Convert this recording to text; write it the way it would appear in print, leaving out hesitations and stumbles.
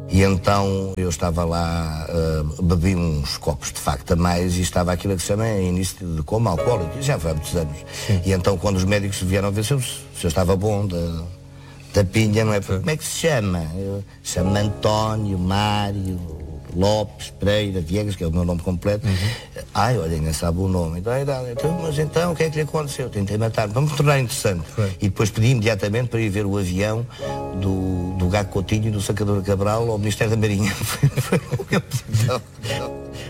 E então eu estava lá, bebi uns copos de facto a mais e estava aquilo que se chama início de coma alcoólico, já foi há muitos anos. Sim. E então quando os médicos vieram ver se eu estava bom da pinha, não é? Como é que se chama? Chamo-me António Mário Lopes Pereira Viegas, que é o meu nome completo. Ai, olha, ainda sabe o nome. Mas então, o que é que lhe aconteceu? Tentei matar, vamos tornar interessante. E depois pedi imediatamente para ir ver o avião do Gago Coutinho e do Sacador Cabral ao Ministério da Marinha. Foi o que eu pedi.